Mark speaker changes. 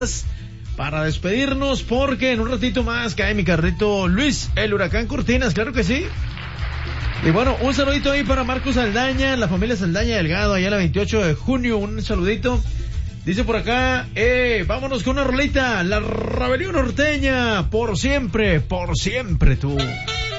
Speaker 1: para despedirnos, porque en un ratito más cae mi carrito Luis, el huracán Cortinas, claro que sí. Y bueno, un saludito ahí para Marcos Saldaña, la familia Saldaña Delgado, allá la 28 de junio, un saludito. Dice por acá, vámonos con una rolita, la Rebelión Norteña, por siempre tú.